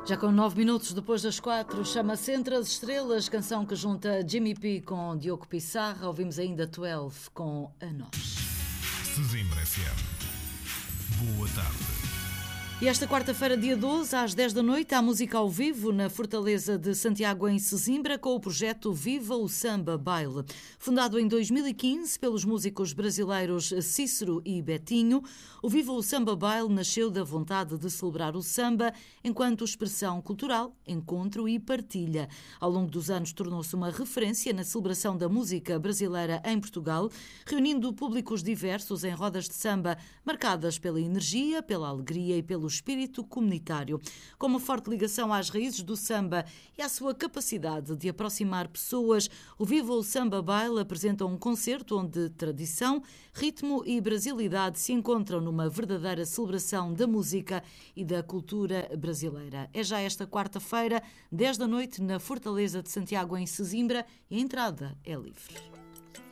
Já com 9 minutos depois das 4, chama-se Entre as Estrelas, canção que junta Jimmy P com Diogo Pissarra. Ouvimos ainda 12 com A Nós. Sesimbra FM. Boa tarde. E esta quarta-feira, dia 12, às 10 da noite, há música ao vivo na Fortaleza de Santiago, em Sesimbra, com o projeto Viva o Samba Baile. Fundado em 2015 pelos músicos brasileiros Cícero e Betinho, o Viva o Samba Baile nasceu da vontade de celebrar o samba enquanto expressão cultural, encontro e partilha. Ao longo dos anos tornou-se uma referência na celebração da música brasileira em Portugal, reunindo públicos diversos em rodas de samba marcadas pela energia, pela alegria e pelo espírito comunitário, com uma forte ligação às raízes do samba e à sua capacidade de aproximar pessoas. O Viva o Samba Baile apresenta um concerto onde tradição, ritmo e brasilidade se encontram numa verdadeira celebração da música e da cultura brasileira. É já esta quarta-feira, 10 da noite, na Fortaleza de Santiago, em Sesimbra, e a entrada é livre.